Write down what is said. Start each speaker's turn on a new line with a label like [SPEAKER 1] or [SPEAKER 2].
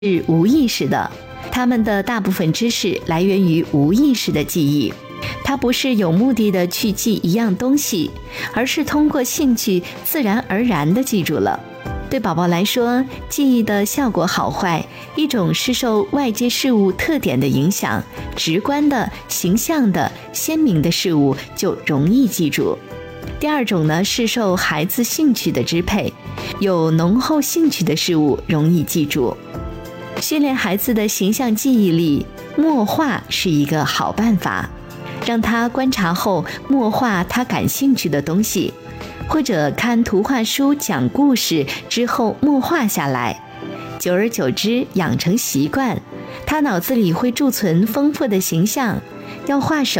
[SPEAKER 1] 是无意识的，他们的大部分知识来源于无意识的记忆。它不是有目的的去记一样东西，而是通过兴趣自然而然地记住了。对宝宝来说，记忆的效果好坏，一种是受外界事物特点的影响，直观的、形象的、鲜明的事物就容易记住。第二种呢，是受孩子兴趣的支配，有浓厚兴趣的事物容易记住。训练孩子的形象记忆力，默画是一个好办法。让他观察后默画他感兴趣的东西，或者看图画书讲故事之后默画下来，久而久之养成习惯，他脑子里会贮存丰富的形象，要画什么